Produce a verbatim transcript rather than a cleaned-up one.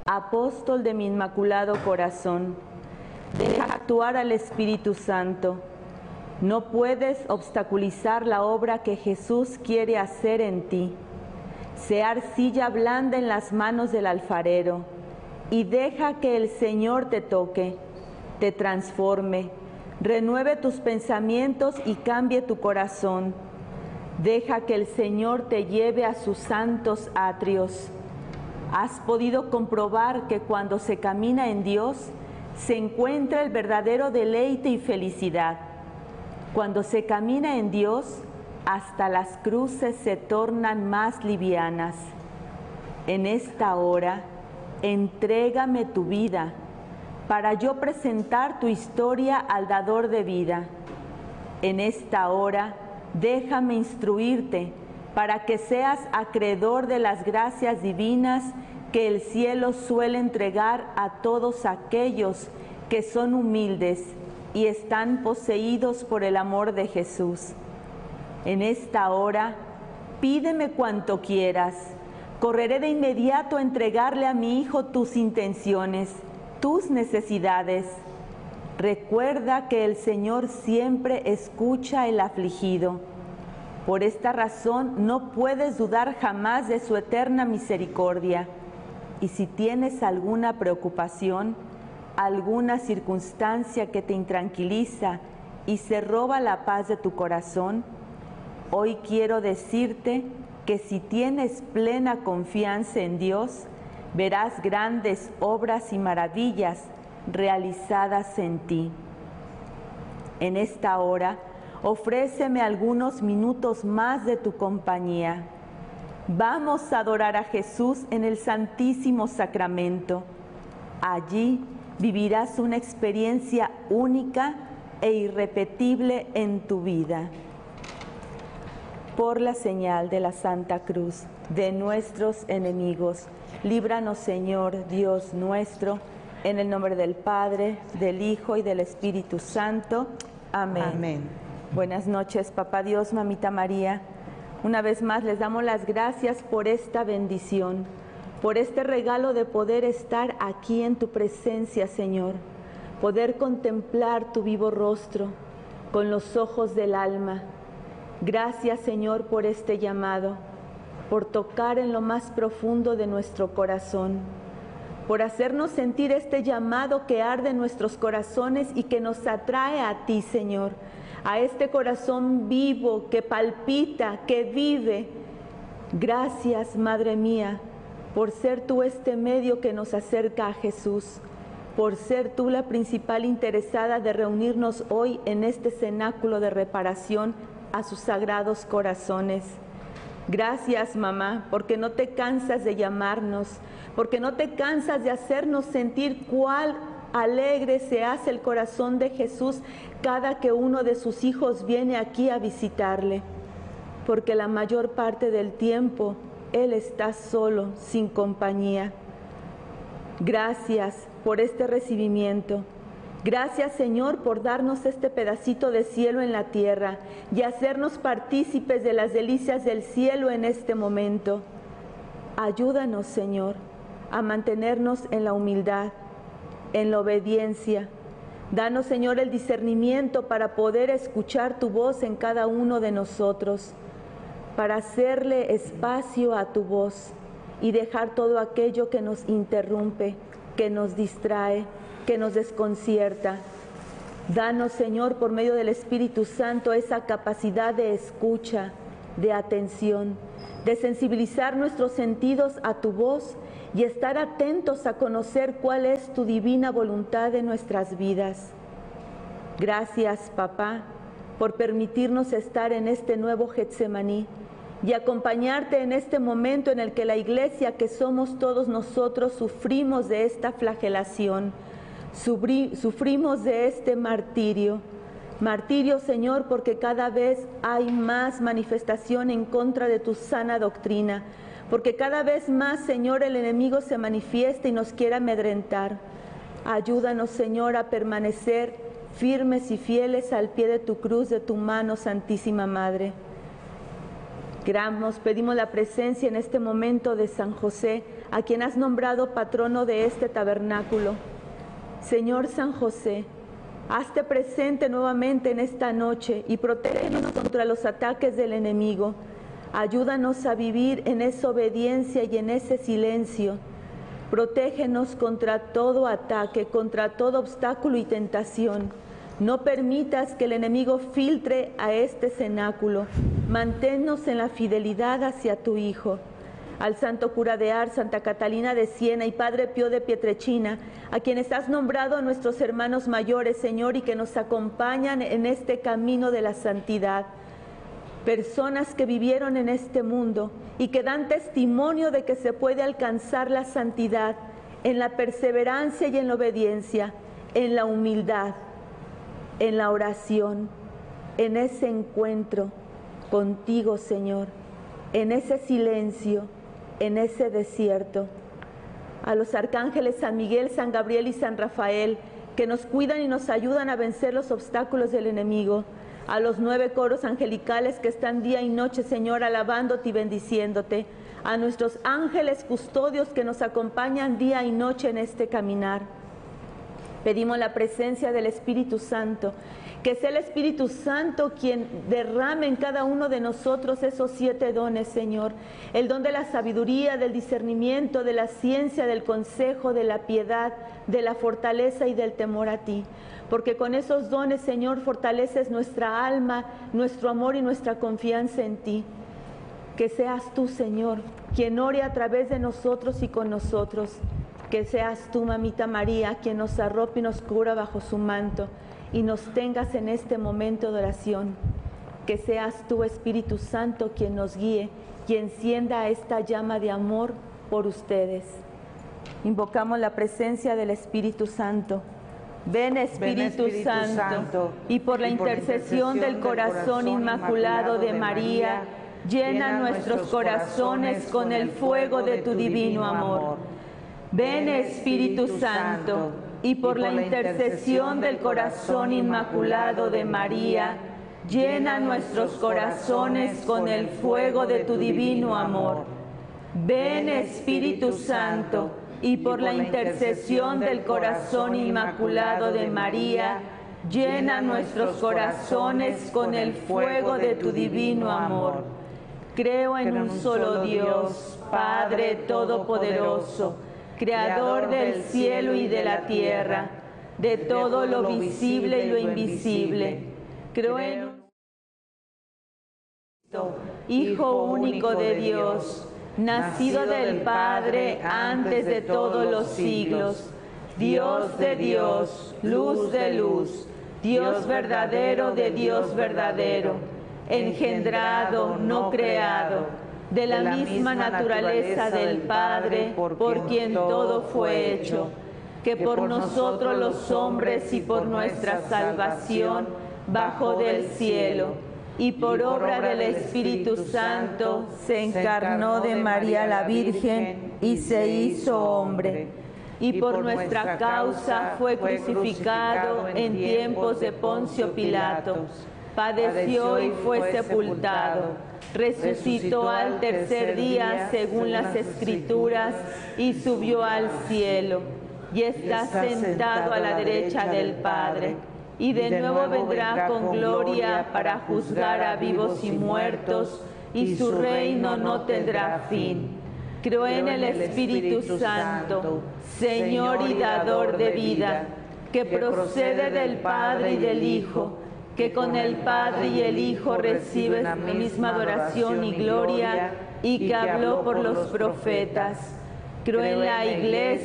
apóstol de mi Inmaculado Corazón, deja actuar al Espíritu Santo. No puedes obstaculizar la obra que Jesús quiere hacer en ti. Sé arcilla blanda en las manos del alfarero y deja que el Señor te toque, te transforme, renueve tus pensamientos y cambie tu corazón. Deja que el Señor te lleve a sus santos atrios. ¿Has podido comprobar que cuando se camina en Dios se encuentra el verdadero deleite y felicidad? Cuando se camina en Dios, hasta las cruces se tornan más livianas. En esta hora, entrégame tu vida, para yo presentar tu historia al dador de vida. En esta hora, déjame instruirte, para que seas acreedor de las gracias divinas que el cielo suele entregar a todos aquellos que son humildes y están poseídos por el amor de Jesús. En esta hora, pídeme cuanto quieras. Correré de inmediato a entregarle a mi Hijo tus intenciones, tus necesidades. Recuerda que el Señor siempre escucha al afligido. Por esta razón no puedes dudar jamás de su eterna misericordia. Y si tienes alguna preocupación, alguna circunstancia que te intranquiliza y se roba la paz de tu corazón, hoy quiero decirte que si tienes plena confianza en Dios, verás grandes obras y maravillas realizadas en ti. En esta hora, ofréceme algunos minutos más de tu compañía. Vamos a adorar a Jesús en el Santísimo Sacramento. Allí vivirás una experiencia única e irrepetible en tu vida. Por la señal de la Santa Cruz de nuestros enemigos, líbranos, Señor Dios nuestro, en el nombre del Padre, del Hijo y del Espíritu Santo. Amén. Amén. Buenas noches, Papá Dios, Mamita María. Una vez más les damos las gracias por esta bendición, por este regalo de poder estar aquí en tu presencia, Señor, poder contemplar tu vivo rostro con los ojos del alma. Gracias, Señor, por este llamado, por tocar en lo más profundo de nuestro corazón, por hacernos sentir este llamado que arde en nuestros corazones y que nos atrae a ti, Señor, a este corazón vivo que palpita, que vive. Gracias, Madre mía, por ser tú este medio que nos acerca a Jesús, por ser tú la principal interesada de reunirnos hoy en este cenáculo de reparación a sus sagrados corazones. Gracias, mamá, porque no te cansas de llamarnos, porque no te cansas de hacernos sentir cuál alegre se hace el corazón de Jesús cada que uno de sus hijos viene aquí a visitarle, porque la mayor parte del tiempo Él está solo, sin compañía. Gracias por este recibimiento. Gracias, Señor, por darnos este pedacito de cielo en la tierra y hacernos partícipes de las delicias del cielo en este momento. Ayúdanos, Señor, a mantenernos en la humildad, en la obediencia. Danos, Señor, el discernimiento para poder escuchar tu voz en cada uno de nosotros, para hacerle espacio a tu voz y dejar todo aquello que nos interrumpe, que nos distrae, que nos desconcierta. Danos, Señor, por medio del Espíritu Santo, esa capacidad de escucha, de atención, de sensibilizar nuestros sentidos a tu voz y estar atentos a conocer cuál es tu divina voluntad en nuestras vidas. Gracias, Papá, por permitirnos estar en este nuevo Getsemaní y acompañarte en este momento en el que la Iglesia, que somos todos nosotros, sufrimos de esta flagelación, sufrimos de este martirio. Martirio, Señor, porque cada vez hay más manifestación en contra de tu sana doctrina, porque cada vez más, Señor, el enemigo se manifiesta y nos quiere amedrentar. Ayúdanos, Señor, a permanecer firmes y fieles al pie de tu cruz, de tu mano, Santísima Madre. Gramos, pedimos la presencia en este momento de San José, a quien has nombrado patrono de este tabernáculo. Señor San José, hazte presente nuevamente en esta noche y protégenos contra los ataques del enemigo. Ayúdanos a vivir en esa obediencia y en ese silencio. Protégenos contra todo ataque, contra todo obstáculo y tentación. No permitas que el enemigo filtre a este cenáculo. Manténnos en la fidelidad hacia tu Hijo. Al Santo Cura de Ars, Santa Catalina de Siena y Padre Pío de Pietrelcina, a quienes has nombrado a nuestros hermanos mayores, Señor, y que nos acompañan en este camino de la santidad. Personas que vivieron en este mundo y que dan testimonio de que se puede alcanzar la santidad en la perseverancia y en la obediencia, en la humildad, en la oración, en ese encuentro contigo, Señor, en ese silencio, en ese desierto. A los arcángeles San Miguel, San Gabriel y San Rafael, que nos cuidan y nos ayudan a vencer los obstáculos del enemigo. A los nueve coros angelicales que están día y noche, Señor, alabándote y bendiciéndote. A nuestros ángeles custodios que nos acompañan día y noche en este caminar. Pedimos la presencia del Espíritu Santo, que sea el Espíritu Santo quien derrame en cada uno de nosotros esos siete dones, Señor. El don de la sabiduría, del discernimiento, de la ciencia, del consejo, de la piedad, de la fortaleza y del temor a ti. Porque con esos dones, Señor, fortaleces nuestra alma, nuestro amor y nuestra confianza en ti. Que seas tú, Señor, quien ore a través de nosotros y con nosotros. Que seas tú, Mamita María, quien nos arrope y nos cubra bajo su manto y nos tengas en este momento de oración. Que seas tú, Espíritu Santo, quien nos guíe y encienda esta llama de amor por ustedes. Invocamos la presencia del Espíritu Santo. Ven, Espíritu, Ven, Espíritu Santo, Santo, y por la y por intercesión, intercesión del corazón, corazón inmaculado de María, llena nuestros corazones con el fuego de tu divino amor. Ven, Espíritu Santo, y por la intercesión del corazón inmaculado de María, llena nuestros corazones con el fuego de tu divino amor. Ven, Espíritu Santo, y por la intercesión del corazón inmaculado de María, llena nuestros corazones con el fuego de tu divino amor. Creo en un solo Dios, Padre Todopoderoso, Creador del cielo y de la tierra, de todo lo visible y lo invisible. Creo en un Hijo único de Dios, nacido del Padre antes de todos los siglos, Dios de Dios, luz de luz, Dios verdadero de Dios verdadero, engendrado, no creado, de la, de la misma naturaleza del Padre, por, por quien todo fue hecho, que por nosotros los hombres y por nuestra salvación bajó del cielo, y por obra del Espíritu Santo se encarnó de María la Virgen y se hizo hombre, y por nuestra causa fue crucificado en tiempos de Poncio Pilato, padeció y fue sepultado, resucitó al tercer día según las Escrituras y subió al cielo y está sentado a la derecha del Padre y de nuevo vendrá con gloria para juzgar a vivos y muertos y su reino no tendrá fin. Creo en el Espíritu Santo, Señor y dador de vida, que procede del Padre y del Hijo, que con el Padre y el Hijo recibe la misma adoración y gloria, y que habló por los profetas. Creo en la Iglesia